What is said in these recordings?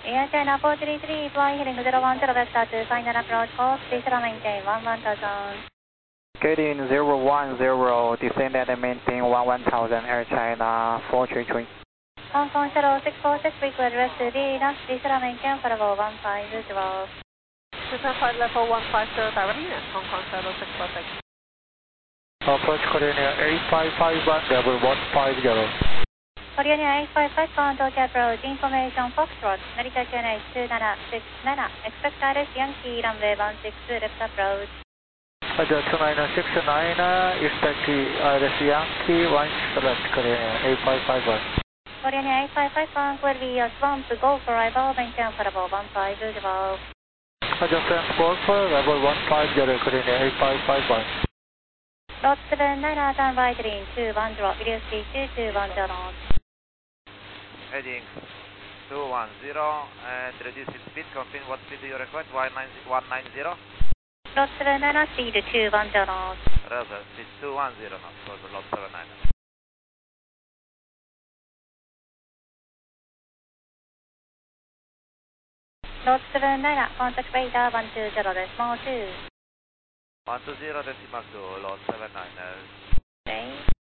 Air China 433, flying heading 010 vector to final approach course, please maintain 11,000. Getting 010, descend and maintain 11,000, Air China 433. Hong Kong Shadow 646, frequent rest to Venus, please maintain for level 150. Super flight level 150 directly, Hong Kong Shadow 646. Approach Korean Air 8551, level 150. Korean Air 855, contact approach, information Foxtrot, Narita QNH 2767, expect IRS Yankee, runway 16, left approach. Roger, 2969, expect IRS Yankee, 1 select Korean Air 8551. Korean Air 855, will be a swamp to go for arrival, maintain for level 150. Roger, France Golfer, level 150, Korean Air 8551. Lot 79, turn right in 210, video speed 2210. Heading 210 and reducing speed, confirm what speed you request, 190. Lot 79, speed 210. Roger, speed 210 knots for the lot 79. Lot 79, contact radar 120, decimal 2. 120 decimal 2, lot 79. Okay.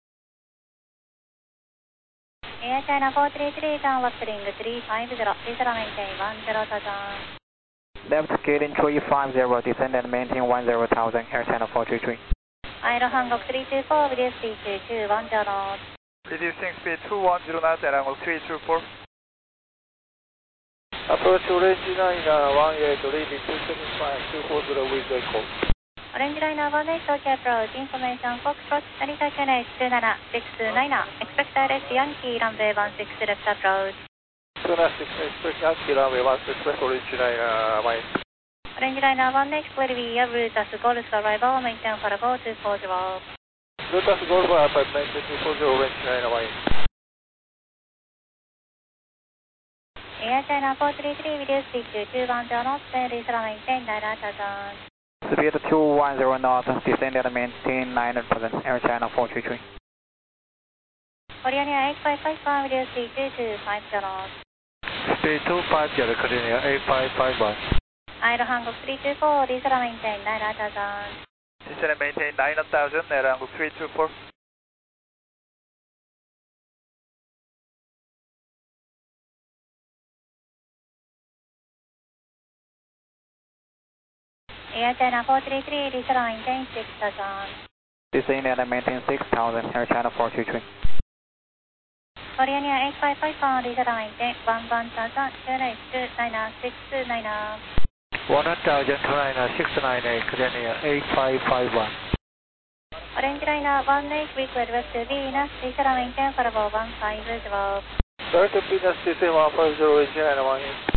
Air China 433, turn left heading 350, please maintain 10,000. Left getting 350, descend and maintain 10,000, Air China 433. Aero Hancock 324, video speed 2210 knots. Reducing speed 210 knots at angle 324. Approach Orange Liner 18, leading 275, 240 with echo. Orange Liner 18, Tokyo approach, information Foxtrot, Narita QNH 2769, expect IRS Yankee, runway 16, left approach. 296, expect Yankee, runway 16, left Orange Liner 18. Orange Liner 18, will be a Brutus Golf arrival, maintain for level 240. Brutus Golf, maintain 240, Orange Liner 18. Air China 433, video speed 210 knots, please maintain 9,000. Speed 210 knots, descend and maintain 9,000, Air China 433. Korean Air 8551, video speed 2250 knots. Speed 250, Korean Air 8551. Aero Hancock 324, please maintain 9,000. Descend and maintain 9,000 at angle 324. Air China 433, please maintain 6,000. Descend and maintain 6,000, Air China 433. Korean Air 8551, please maintain 11,000, QNH 29629. 1,000, 29698, Korean Air 8551. Orange Liner 18, frequent west to Venus, please maintain for level 150. Direct Venus, descend 150, Orange Liner 18.